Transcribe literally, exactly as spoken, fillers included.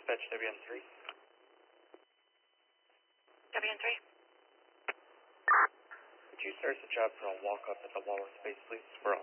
dispatch W N three. W N three. Could you start the job for a walk-up at the Wallace Space, please, for